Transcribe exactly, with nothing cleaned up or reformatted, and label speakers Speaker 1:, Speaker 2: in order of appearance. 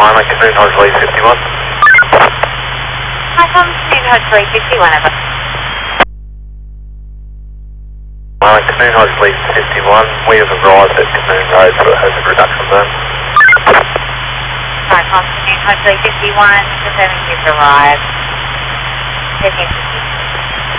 Speaker 1: Mike Camoon, Hodgley fifty-one.
Speaker 2: Hi, Tom, Camoon, Hodgley fifty-one, over.
Speaker 1: Mike Camoon, Hodgley fifty-one. We have arrived at Camoon Road for a hazard reduction zone.
Speaker 2: Hi, Tom, Camoon, Hodgley fifty-one, confirming you've arrived. Heading into